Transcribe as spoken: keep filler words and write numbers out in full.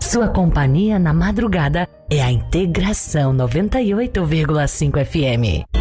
Sua companhia na madrugada é a Integração noventa e oito vírgula cinco F M.